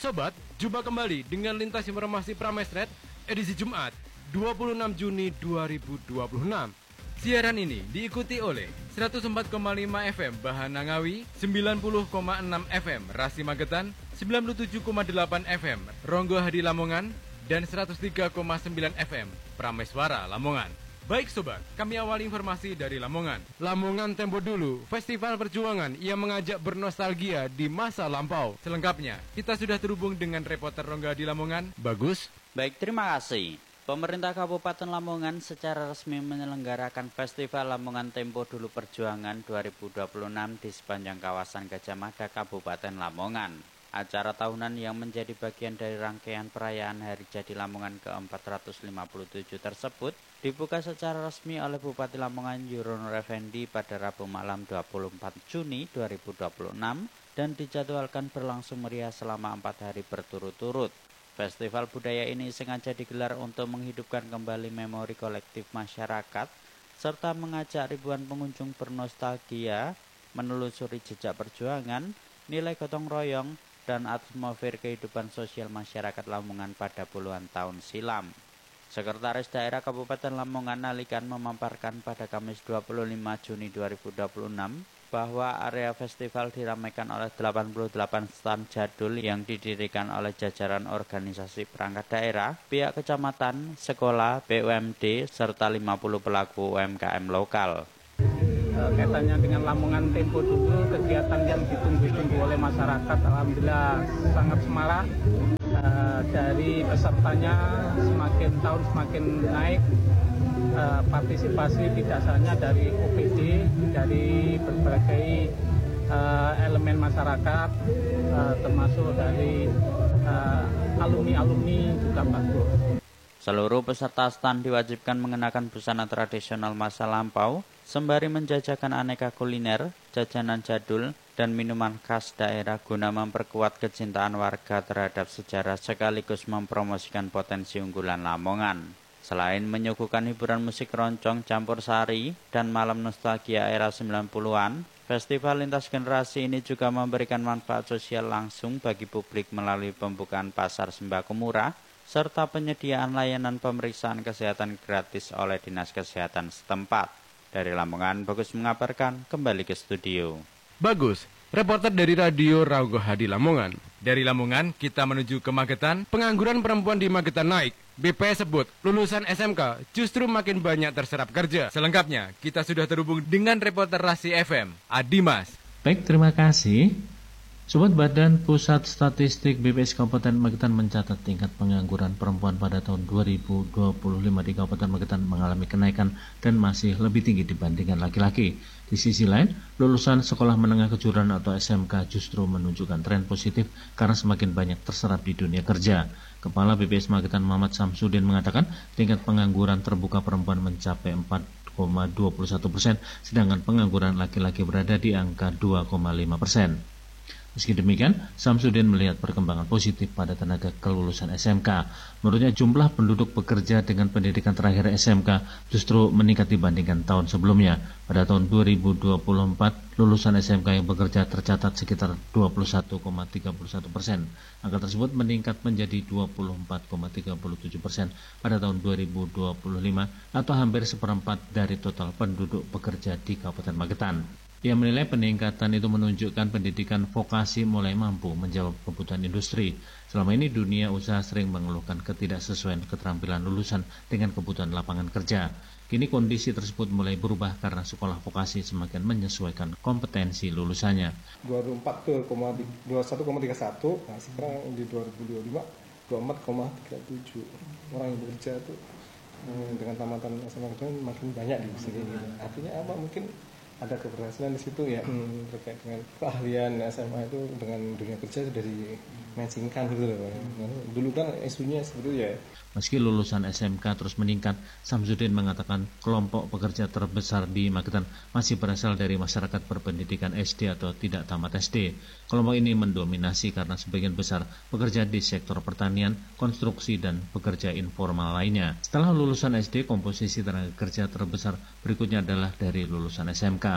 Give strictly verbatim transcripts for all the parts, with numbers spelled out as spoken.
Sobat, jumpa kembali dengan Lintas Informasi Pramesnet edisi Jumat dua puluh enam Juni dua ribu dua puluh enam. Siaran ini diikuti oleh seratus empat koma lima F M Bahana Ngawi, sembilan puluh koma enam F M Rasi Magetan, sembilan puluh tujuh koma delapan F M Ronggo Hadi Lamongan, dan seratus tiga koma sembilan F M Prameswara Lamongan. Baik sobat, kami awali informasi dari Lamongan. Lamongan tempo dulu, festival perjuangan yang mengajak bernostalgia di masa lampau. Selengkapnya, kita sudah terhubung dengan reporter Ronggo Hadi Lamongan. Bagus. Baik, terima kasih. Pemerintah Kabupaten Lamongan secara resmi menyelenggarakan Festival Lamongan Tempo Dulu Perjuangan dua ribu dua puluh enam di sepanjang kawasan Gajah Mada, Kabupaten Lamongan. Acara tahunan yang menjadi bagian dari rangkaian perayaan Hari Jadi Lamongan ke empat ratus lima puluh tujuh tersebut dibuka secara resmi oleh Bupati Lamongan Yuronur Effendi pada Rabu malam dua puluh empat Juni dua ribu dua puluh enam dan dijadwalkan berlangsung meriah selama empat hari berturut-turut. Festival budaya ini sengaja digelar untuk menghidupkan kembali memori kolektif masyarakat serta mengajak ribuan pengunjung bernostalgia, menelusuri jejak perjuangan, nilai gotong royong, dan atmosfer kehidupan sosial masyarakat Lamongan pada puluhan tahun silam. Sekretaris Daerah Kabupaten Lamongan Nalikan memaparkan pada Kamis dua puluh lima Juni dua ribu dua puluh enam bahwa area festival diramaikan oleh delapan puluh delapan stand jadul yang didirikan oleh jajaran organisasi perangkat daerah, pihak kecamatan, sekolah, B U M D, serta lima puluh pelaku U M K M lokal. Kaitannya dengan Lamongan Tempo Dulu, kegiatan yang ditunggu-tunggu oleh masyarakat alhamdulillah sangat semarak. Uh, dari pesertanya semakin tahun semakin naik, uh, partisipasi tidak hanya dari O P D, dari berbagai uh, elemen masyarakat, uh, termasuk dari uh, alumni-alumni juga bagus. Seluruh peserta stand diwajibkan mengenakan busana tradisional masa lampau, sembari menjajakan aneka kuliner, jajanan jadul, dan minuman khas daerah guna memperkuat kecintaan warga terhadap sejarah sekaligus mempromosikan potensi unggulan Lamongan. Selain menyuguhkan hiburan musik roncong campur sari dan malam nostalgia era sembilan puluhan, festival lintas generasi ini juga memberikan manfaat sosial langsung bagi publik melalui pembukaan pasar sembako murah, serta penyediaan layanan pemeriksaan kesehatan gratis oleh Dinas Kesehatan setempat. Dari Lamongan, Bagus mengabarkan, kembali ke studio. Bagus, reporter dari Radio Ronggo Hadi Lamongan. Dari Lamongan, kita menuju ke Magetan. Pengangguran perempuan di Magetan naik. B P S sebut, lulusan S M K justru makin banyak terserap kerja. Selengkapnya, kita sudah terhubung dengan reporter Rasi F M, Adimas. Baik, terima kasih. Sobat, Badan Pusat Statistik B P S Kabupaten Magetan mencatat tingkat pengangguran perempuan pada tahun dua ribu dua puluh lima di Kabupaten Magetan mengalami kenaikan dan masih lebih tinggi dibandingkan laki-laki. Di sisi lain, lulusan sekolah menengah kejuruan atau S M K justru menunjukkan tren positif karena semakin banyak terserap di dunia kerja. Kepala B P S Magetan Muhammad Samsudin mengatakan tingkat pengangguran terbuka perempuan mencapai empat koma dua puluh satu persen, sedangkan pengangguran laki-laki berada di angka dua koma lima persen. Meski demikian, Samsudin melihat perkembangan positif pada tenaga kelulusan S M K. Menurutnya jumlah penduduk bekerja dengan pendidikan terakhir S M K justru meningkat dibandingkan tahun sebelumnya. Pada tahun dua ribu dua puluh empat, lulusan S M K yang bekerja tercatat sekitar dua puluh satu koma tiga satu persen. Angka tersebut meningkat menjadi dua puluh empat koma tiga tujuh persen pada tahun dua ribu dua puluh lima atau hampir seperempat dari total penduduk bekerja di Kabupaten Magetan. Ia menilai peningkatan itu menunjukkan pendidikan vokasi mulai mampu menjawab kebutuhan industri. Selama ini dunia usaha sering mengeluhkan ketidaksesuaian keterampilan lulusan dengan kebutuhan lapangan kerja. Kini kondisi tersebut mulai berubah karena sekolah vokasi semakin menyesuaikan kompetensi lulusannya. dua ribu empat ke dua puluh satu koma tiga satu, nah sekarang di dua ribu dua puluh lima dua puluh empat koma tiga tujuh. Orang yang bekerja itu dengan tamatan S M K makin banyak di sini. Artinya apa? Mungkin ada keberhasilan di situ ya, hmm, terkait dengan keahlian S M A itu dengan dunia kerja sudah di-matchingkan gitu loh. Dulu kan isunya seperti itu ya. Meski lulusan S M K terus meningkat, Samsudin mengatakan kelompok pekerja terbesar di Magetan masih berasal dari masyarakat berpendidikan S D atau tidak tamat S D. Kelompok ini mendominasi karena sebagian besar bekerja di sektor pertanian, konstruksi, dan pekerja informal lainnya. Setelah lulusan S D, komposisi tenaga kerja terbesar berikutnya adalah dari lulusan S M K.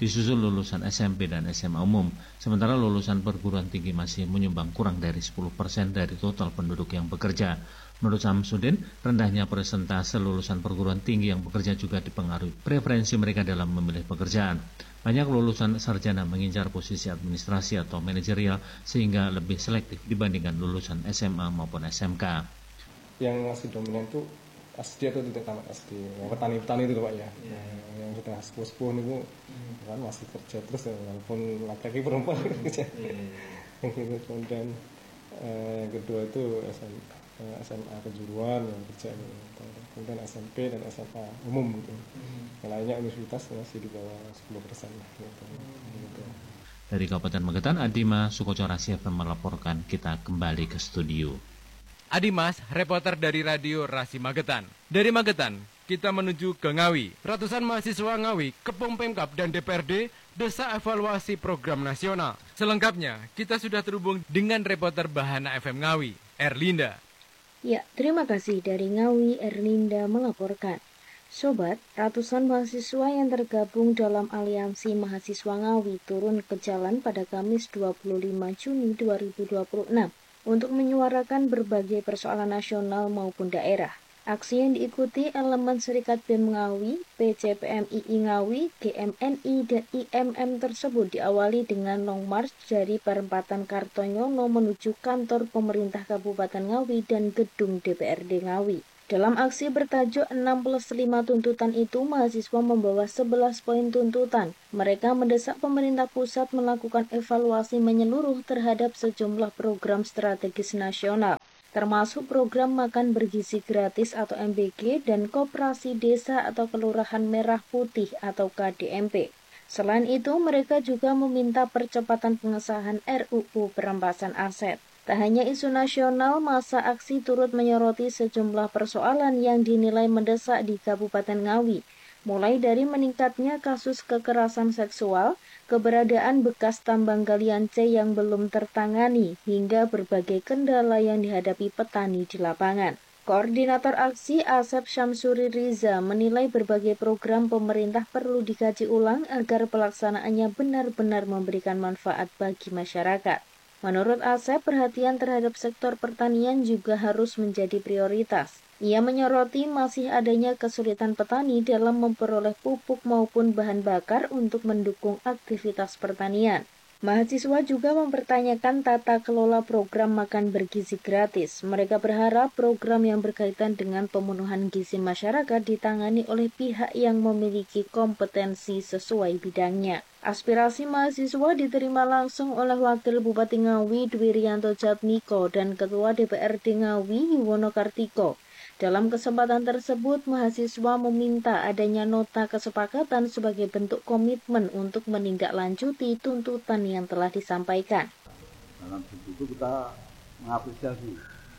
disusul lulusan S M P dan S M A umum. Sementara lulusan perguruan tinggi masih menyumbang kurang dari sepuluh persen dari total penduduk yang bekerja. Menurut Samsudin, rendahnya persentase lulusan perguruan tinggi yang bekerja juga dipengaruhi preferensi mereka dalam memilih pekerjaan. Banyak lulusan sarjana mengincar posisi administrasi atau manajerial sehingga lebih selektif dibandingkan lulusan S M A maupun S M K. Yang masih dominan itu S D atau tidak tamat S D, yang petani-petani itu Pak ya, yeah. Yang sudah sepuh-sepuh itu mm. kan masih kerja terus ya, walaupun laki-laki perempuan kerja. Yeah. Kemudian eh, yang kedua itu S M, eh, S M A kejuruan yang kerja, kemudian S M P dan S M A umum gitu. Mm. Yang lainnya universitas masih di bawah sepuluh persen gitu. Gitu. Dari Kabupaten Magetan, Adima Sukoco Rasi F M melaporkan. Kita kembali ke studio. Adimas, reporter dari Radio Rasi Magetan. Dari Magetan, kita menuju ke Ngawi. Ratusan mahasiswa Ngawi, Kepong Pemkab dan D P R D desa evaluasi program nasional. Selengkapnya, kita sudah terhubung dengan reporter Bahana F M Ngawi, Erlinda. Ya, terima kasih dari Ngawi, Erlinda melaporkan. Sobat, ratusan mahasiswa yang tergabung dalam Aliansi Mahasiswa Ngawi turun ke jalan pada Kamis dua puluh lima Juni dua ribu dua puluh enam. Untuk menyuarakan berbagai persoalan nasional maupun daerah. Aksi yang diikuti elemen Serikat B E M Ngawi, P C P M I I Ngawi, G M N I, dan I M M tersebut diawali dengan long march dari perempatan Kartonyono menuju kantor pemerintah Kabupaten Ngawi dan gedung D P R D Ngawi. Dalam aksi bertajuk enam plus lima tuntutan itu, mahasiswa membawa sebelas poin tuntutan. Mereka mendesak pemerintah pusat melakukan evaluasi menyeluruh terhadap sejumlah program strategis nasional, termasuk program makan bergizi gratis atau M B G dan koperasi desa atau kelurahan merah putih atau K D M P. Selain itu, mereka juga meminta percepatan pengesahan R U U perampasan aset. Tak hanya isu nasional, masa aksi turut menyoroti sejumlah persoalan yang dinilai mendesak di Kabupaten Ngawi, mulai dari meningkatnya kasus kekerasan seksual, keberadaan bekas tambang galian C yang belum tertangani, hingga berbagai kendala yang dihadapi petani di lapangan. Koordinator aksi Asep Syamsuri Riza menilai berbagai program pemerintah perlu dikaji ulang agar pelaksanaannya benar-benar memberikan manfaat bagi masyarakat. Menurut Asep, perhatian terhadap sektor pertanian juga harus menjadi prioritas. Ia menyoroti masih adanya kesulitan petani dalam memperoleh pupuk maupun bahan bakar untuk mendukung aktivitas pertanian. Mahasiswa juga mempertanyakan tata kelola program makan bergizi gratis. Mereka berharap program yang berkaitan dengan pemenuhan gizi masyarakat ditangani oleh pihak yang memiliki kompetensi sesuai bidangnya. Aspirasi mahasiswa diterima langsung oleh Wakil Bupati Ngawi Dwi Rianto Jatmiko dan Ketua D P R D Ngawi Yuwono Kartiko. Dalam kesempatan tersebut, mahasiswa meminta adanya nota kesepakatan sebagai bentuk komitmen untuk menindaklanjuti tuntutan yang telah disampaikan. Dalam bentuk itu kita mengapresiasi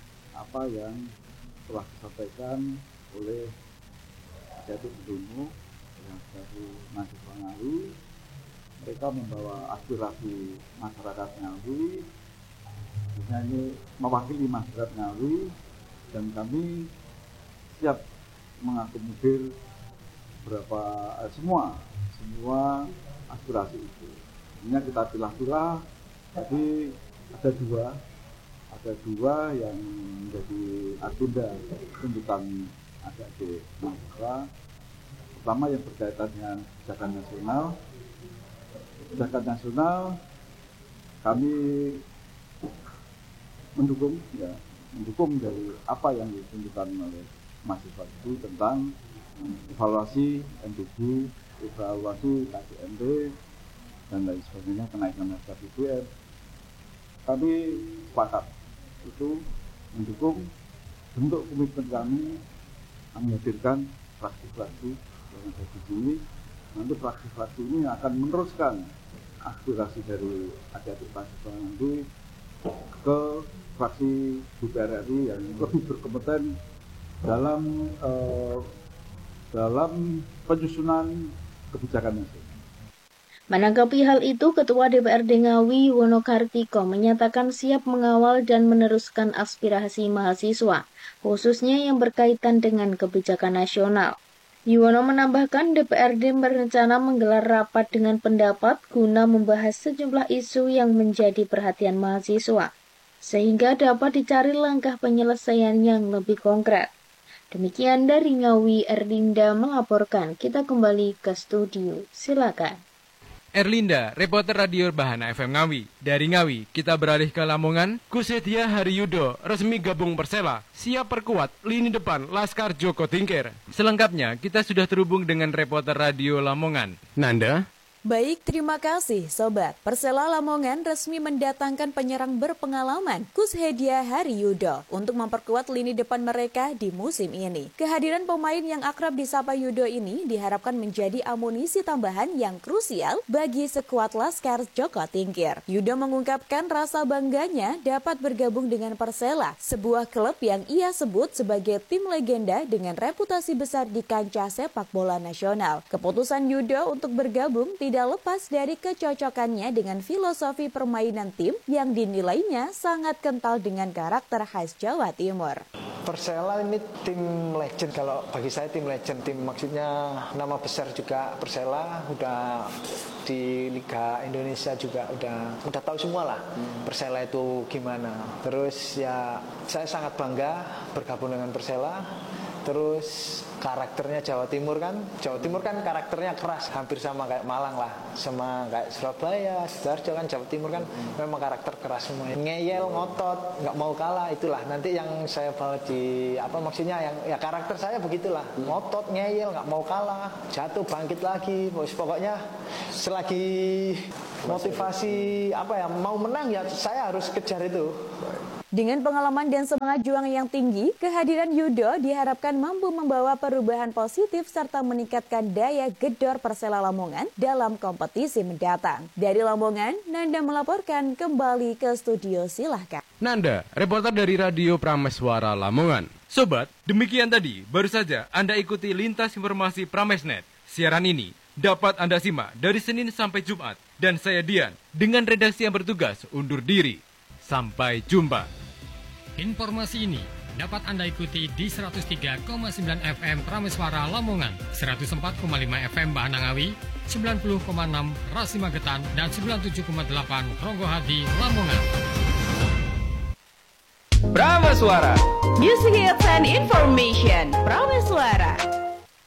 apa yang telah disampaikan oleh Jatuh Bedono yang dari mahasiswa Ngawi. Mereka membawa aspirasi masyarakat Ngawi, misalnya mewakili masyarakat Ngawi, dan kami siap mengakomodir berapa eh, semua semua aspirasi itu. Ini kita pilah-pilah, jadi ada dua, ada dua yang menjadi agenda tuntutan adik-adik mahasiswa. Pertama yang berkaitan dengan kebijakan nasional. Kebijakan nasional kami mendukung, ya, mendukung dari apa yang ditunjukkan oleh mahasiswa itu tentang evaluasi M B G, evaluasi K D M P dan lain sebagainya, kenaikan harga B B M. Kami sepakat itu mendukung, bentuk komitmen kami menghadirkan fraksi-fraksi yang ada di sini. Nanti fraksi-fraksi ini akan meneruskan aspirasi dari adik-adik mahasiswa nanti ke fraksi D P R R I yang lebih berkompeten dalam eh, dalam penyusunan kebijakan nasional. Menanggapi hal itu, Ketua D P R D Ngawi Yuwono Kartiko menyatakan siap mengawal dan meneruskan aspirasi mahasiswa, khususnya yang berkaitan dengan kebijakan nasional. Yuwono menambahkan D P R D berencana menggelar rapat dengan pendapat guna membahas sejumlah isu yang menjadi perhatian mahasiswa, sehingga dapat dicari langkah penyelesaian yang lebih konkret. Demikian dari Ngawi, Erlinda melaporkan. Kita kembali ke studio. Silakan. Erlinda, reporter radio Bahana F M Ngawi. Dari Ngawi, kita beralih ke Lamongan. Kussedia Haryudo resmi gabung Persela, siap perkuat lini depan Laskar Joko Tingkir. Selengkapnya, kita sudah terhubung dengan reporter radio Lamongan, Nanda. Baik, terima kasih Sobat. Persela Lamongan resmi mendatangkan penyerang berpengalaman Kussedia Haryudo untuk memperkuat lini depan mereka di musim ini. Kehadiran pemain yang akrab disapa Yudo ini diharapkan menjadi amunisi tambahan yang krusial bagi skuad Laskar Joko Tingkir. Yudo mengungkapkan rasa bangganya dapat bergabung dengan Persela, sebuah klub yang ia sebut sebagai tim legenda dengan reputasi besar di kancah sepak bola nasional. Keputusan Yudo untuk bergabung tidak tidak lepas dari kecocokannya dengan filosofi permainan tim yang dinilainya sangat kental dengan karakter khas Jawa Timur. Persela ini tim legend, kalau bagi saya tim legend, tim maksudnya nama besar juga. Persela udah di Liga Indonesia juga udah udah tahu semua lah hmm. Persela itu gimana. Terus ya saya sangat bangga bergabung dengan Persela. Terus karakternya Jawa Timur kan, Jawa Timur kan karakternya keras, hampir sama kayak Malang lah, sama kayak Surabaya, Sidoarjo kan Jawa Timur kan memang karakter keras semua. Ngeyel, ngotot, nggak mau kalah, itulah nanti yang saya bawa di apa maksudnya yang ya karakter saya begitulah, ngotot, ngeyel, nggak mau kalah, jatuh bangkit lagi, pokoknya selagi motivasi apa ya mau menang ya saya harus kejar itu. Dengan pengalaman dan semangat juang yang tinggi, kehadiran Yudo diharapkan mampu membawa perubahan positif serta meningkatkan daya gedor Persela Lamongan dalam kompetisi mendatang. Dari Lamongan, Nanda melaporkan. Kembali ke studio, silahkan. Nanda, reporter dari Radio Prameswara Lamongan. Sobat, demikian tadi baru saja Anda ikuti lintas informasi Pramesnet. Siaran ini dapat Anda simak dari Senin sampai Jumat. Dan saya Dian, dengan redaksi yang bertugas undur diri. Sampai jumpa. Informasi ini dapat Anda ikuti di seratus tiga koma sembilan F M Prameswara Lamongan, seratus empat koma lima F M Bahana Ngawi, sembilan puluh koma enam Rasi Magetan, dan sembilan puluh tujuh koma delapan Ronggohadi Lamongan. Prameswara, Music Hits and Information. Prameswara.